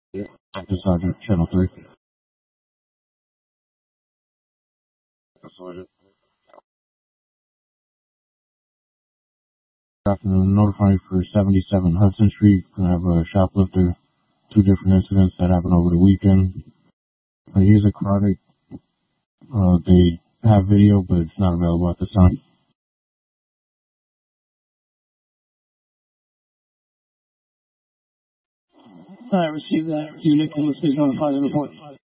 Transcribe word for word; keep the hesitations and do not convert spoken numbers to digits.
Detective Sergeant, Channel three. Sergeant. Good afternoon. Notifying for seventy-seven Hudson Street. Gonna have a shoplifter. Two different incidents that happened over the weekend. Uh, here's a chronic. Uh, they have video, but it's not available at this time. I received that. Unit can please notify the report.